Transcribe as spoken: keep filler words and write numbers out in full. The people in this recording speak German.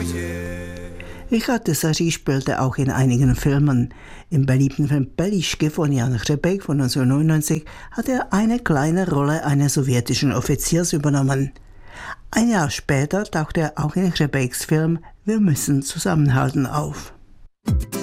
Richard Tesaří spielte auch in einigen Filmen. Im beliebten Film Belišky von Jan Hřebejk von neunzehnhundertneunundneunzig hat er eine kleine Rolle eines sowjetischen Offiziers übernommen. Ein Jahr später tauchte er auch in Hřebejks Film Wir müssen zusammenhalten auf.